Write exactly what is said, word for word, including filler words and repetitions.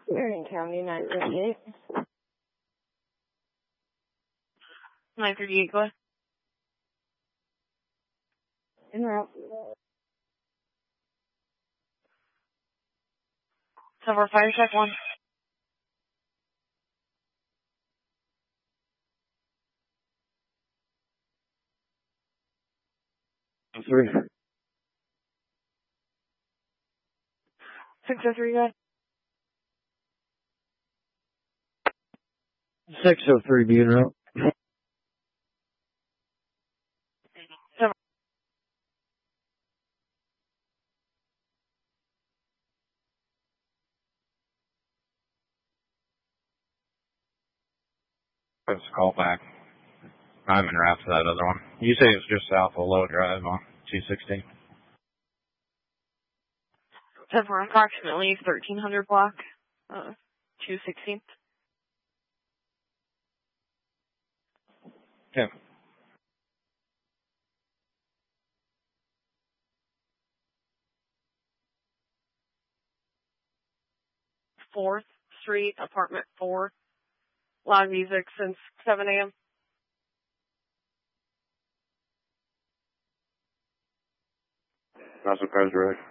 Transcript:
Marion County, nine thirty-eight. nine thirty-eight, go ahead. En route. Silver Fire Check one. Three. six oh three, go ahead. six oh three, be en route. Silver. Let's call back. I'm en route to that other one. You say it's just south of Low Drive on two sixty. Says we're approximately thirteen hundred block, uh, two sixteenth. Okay. fourth Street, apartment four. Loud music since seven a.m. Not surprised, right?